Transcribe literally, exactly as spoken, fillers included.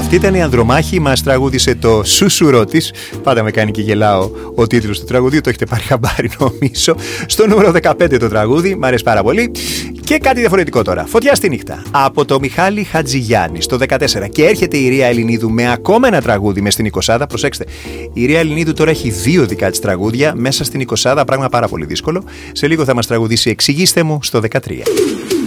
Αυτή ήταν η Ανδρομάχη, μας τραγούδισε το Σούσουρό της. Πάντα με κάνει και γελάω ο τίτλος του τραγουδιού, το έχετε πάρει χαμπάρι νομίζω. Στο νούμερο δεκαπέντε το τραγούδι, μ' αρέσει πάρα πολύ. Και κάτι διαφορετικό τώρα. Φωτιά στη νύχτα. Από το Μιχάλη Χατζηγιάννη στο δεκατέσσερα. Και έρχεται η Ρία Ελληνίδου με ακόμα ένα τραγούδι μες στην εικοσάδα. Προσέξτε, η Ρία Ελληνίδου τώρα έχει δύο δικά της τραγούδια μέσα στην εικοσάδα. Πράγμα πάρα πολύ δύσκολο. Σε λίγο θα μας τραγουδήσει Εξηγήστε μου στο δεκατρία.